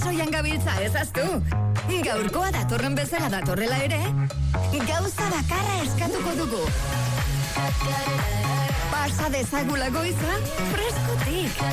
Soian gabiltza ezaztu. Gaurkoa datorren bezala datorrela ere, gauza bakarra eskatuko dugu. Pasa dezagula goiza, freskotik.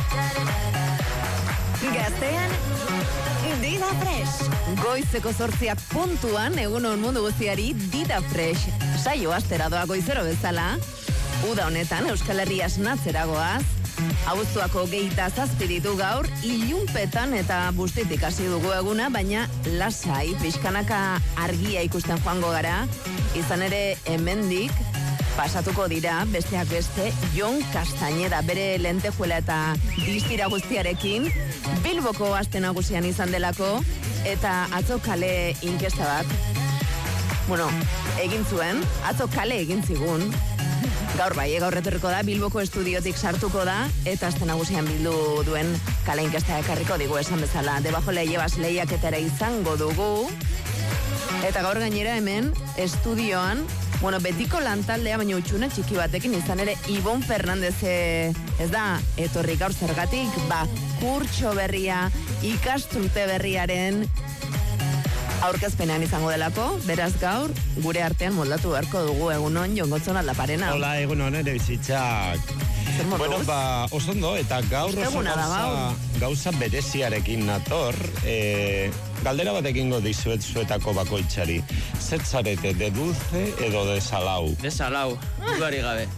Gaztean, Dida Fresh. Goizeko 8 puntuan, egunon mundu guztiari Dida Fresh. Saio astera doa goizero bezala. Uda honetan Euskal Herria esnatzera goaz. Abuztuako 27 ditu gaur, ilunpetan eta bustitik hasi dugu eguna, baina lasai, pixkanaka argia ikusten joango gara. Izan ere hemendik pasatuko dira, besteak beste, Jon Castañeda, bere lentejuela eta distira guztiarekin, Bilboko aste nagusian izan delako, eta atzo kale inkesta bat, egin zuen, atzo kale egin zigun, gaur gaur etorriko da, Bilboko estudiotik sartuko da, eta aste nagusian bildu duen kale inkesta ekarriko digu esan bezala. Debajo llevas lehiaketara izango dugu, eta gaur gainera hemen, estudioan, betiko lantaldea, baina utxune txiki batekin, izan ere, Ibon Fernandez ez da, etorri gaur zergatik, kurtso berria, ikasturte berriaren aurkezpenean izango delako, beraz gaur, gure artean moldatu beharko dugu egunon Jon Gotzon Aldaparena. Hola, egunon ere bizitzak. Osondo, eta gaur oso gauza bereziarekin nator, galdera bat egingo dizuet zuetako bakoitzari. Zetzarete, de dulce edo de salau? De salau, duari gabe.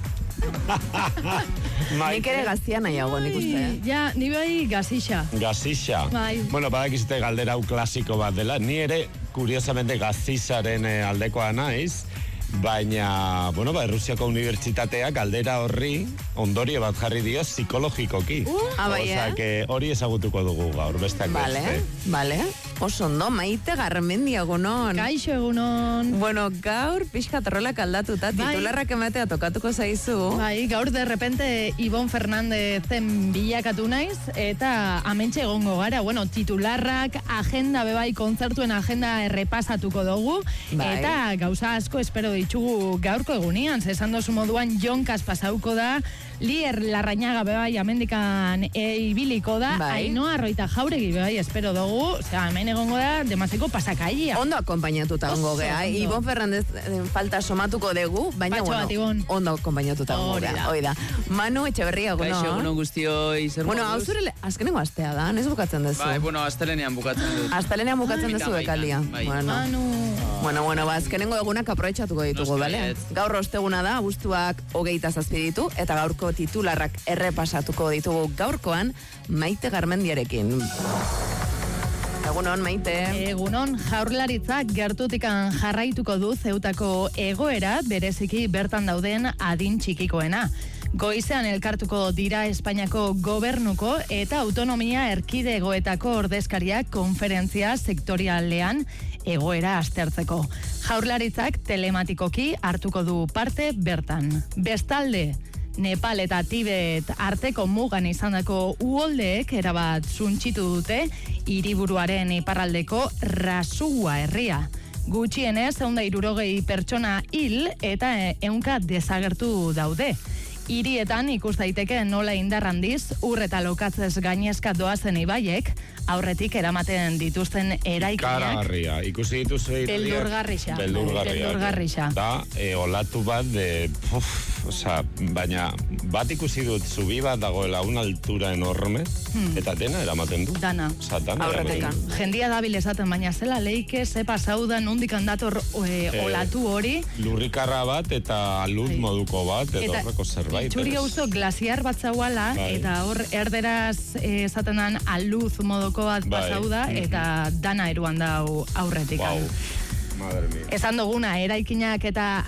Nik ere gazia nahiago, nik uste. Ja, ni bai gazixa. Gazixa? Bai. Badakizte galdera hau klasiko bat dela. Ni ere, kuriosamente, gazizaren aldekoa naiz, baina, Errusiako unibertsitateak galdera horri ondorio bat jarri dio psikologikoki. Osea, que hori ezagutuko dugu gaur, besteak beste. Vale. Oso ondo, Maite Garmendia egunon. Kaixo egunon. Gaur pixka torrolak aldatuta, titularrak ematea tokatuko zaizu. Bai, gaur de repente Ibon Fernandezen bilakatu naiz, eta amentxe egongo gara, titularrak, agenda bebai, kontzertuen agenda errepasatuko dugu, eta gauza asko espero ditugu gaurko egunian, esan dozu moduan Jonkaz pasauko da, Lier Larrañaga bebai amendikan ibiliko da, Ainoa Roita Jauregi bebai espero dugu, hemen egongo da, demaziko pasakaia. Ondo akompainatuta ongo gea, Ibon Fernandez falta somatuko dugu, baina ondo akompainatuta ongo gea, oida. Manu Etxeberria egunon. Kaixo egunon guztioi, zer moduz? Hau zure azkenengo astea da, nez bukatzen duzu? Astelenean bukatzen dut. Astelenean bukatzen duzu bekaldia. Manu. Azkenengo egunak aprobetxatuko ditugu, bale? Gaur osteguna da, abuztuak 27 ditu, eta gaurko titularrak errepasatuko ditugu gaurkoan Maite Garmendiarekin. Egunon, Maite. Egunon, Jaurlaritzak gertutikan jarraituko du Zeutako egoera bereziki bertan dauden adin txikikoena. Goizean elkartuko dira Espainiako gobernuko eta autonomia erkidegoetako ordezkariak konferentzia sektorialean egoera aztertzeko. Jaurlaritzak telematikoki hartuko du parte bertan. Bestalde, Nepal eta Tibet arteko mugan izandako uholdeek erabat zuntxitu dute hiriburuaren iparraldeko Rasua herria. Gutxienez, 160 pertsona hil eta 100 desagertu daude. Hirietan ikus daiteke nola indar handiz ur eta lokatzez gainezka doazen ibaiek aurretik eramaten dituzten eraikinak. Karagarria, ikusi dituzu Beldurgarria. Da, olatu bat baina bat ikusi dut zubi bat dagoela una altura enorme, eta dena eramaten du. Dana. Aurretekan. Jendia dabil esaten, baina zela leike, ze pasaudan nondikan dator olatu hori. Lurrikarra bat eta luz moduko bat, eta horreko zerbait. Itxuri gauzo glasiar bat zauala, eta hor erderaz esaten dan aluz moduko bat pasau da, eta dana eruan dau aurretik. Esan duguna, eraikinak eta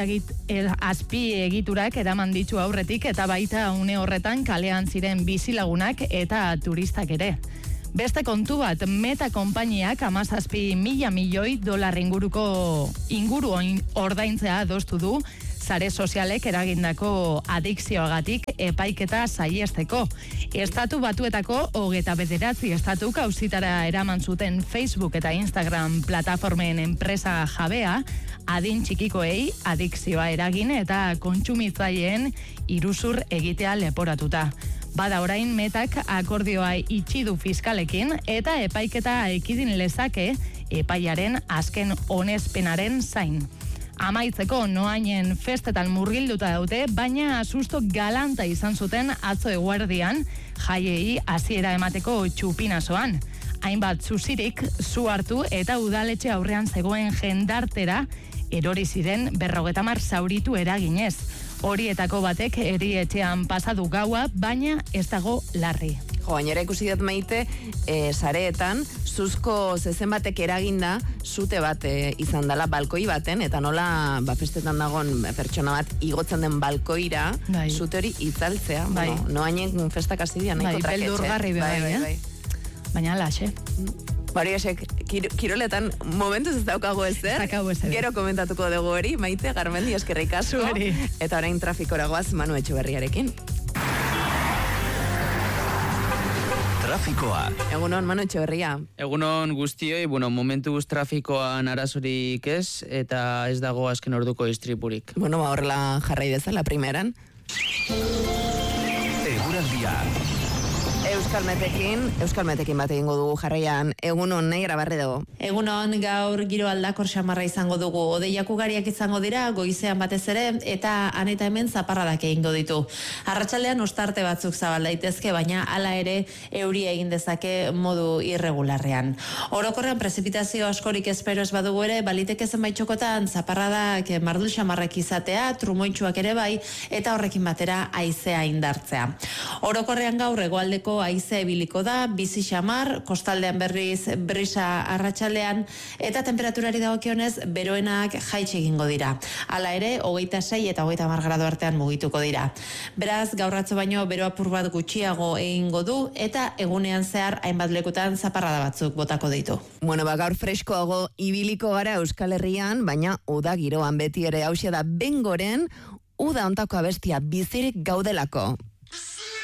azpi egiturak eraman ditu aurretik, eta baita une horretan kalean ziren bizilagunak eta turistak ere. Beste kontu bat, Meta konpainiak 17.000 milioi dolar inguru ordaintzea adostu du, sare sozialek eragindako adikzioagatik epaiketa saiesteko. Estatu Batuetako 29 estatuk auzitara eraman zuten Facebook eta Instagram plataformen enpresa jabea, adin txikikoei adikzioa eragin eta kontsumitzaileen iruzur egitea leporatuta. Bada orain metak akordioa itxi du fiskalekin eta epaiketa ekidin lezake epaiaren azken onezpenaren zain. Amaitzeko noainen festetan murgilduta daute, baina asusto galanta izan zuten atzo eguerdian jaiei hasiera emateko txupinazoan. Hainbat zuzirik zu hartu eta udaletxe aurrean zegoen jendartera erori ziren 50 zauritu eraginez. Horietako batek erietxean pasadu gaua, baina ez dago larri. Gainera ikusi dut Maite, sareetan, zuzko zezen batek eraginda, zute bat izan dela balkoi baten, eta nola festetan dagoen pertsona bat igotzen den balkoira, zute hori itzaltzea. Bueno, noainen festak azidian, nahiko traketxe. Beldurgarri bai. Baina laxe. Bari esek, kiroletan momentuz ez daukago ezer. Gero komentatuko dugu hori, Maite, Garmendi, eskerrik asko. Eta orain trafikora goaz Manu Etxeberriarekin. Trafikoa. Egunon, Manu Etxeberria. Egunon guztioi, momentuz trafikoan arazorik ez, eta ez dago azken orduko istripurik. Horrela jarrai dezala primeran. Eguraldia. Euskalmetekin bat egingo dugu jarraian. Egunon, nahi grabarre dugu. Egunon, gaur giro aldakor xamarra izango dugu. Odeiak ugariak izango dira, goizean batez ere, eta aneta hemen zaparradak egingo ditu. Arratsaldean ostarte batzuk zabal daitezke, baina hala ere euria egin dezake modu irregularrean. Orokorrean prezipitazio askorik espero ez badugu ere, baliteke zenbait txokotan zaparradak mardul xamarrak izatea, trumoitsuak ere bai, eta horrekin batera haizea indartzea. Orokorrean gaur hegoaldeko haize ibiliko da, bizi xamar, kostaldean berriz brisa arratsaldean, eta temperaturari dagokionez beroenak jaitsi egingo dira. Hala ere, 26 eta 30 gradu artean mugituko dira. Beraz, gaur atzo baino bero apur bat gutxiago egingo du, eta egunean zehar hainbat lekutan zaparrada batzuk botako ditu. Gaur freskoago ibiliko gara Euskal Herrian, baina uda giroan beti ere hausia da Bengoren, uda ontako abestia bizirik gaudelako.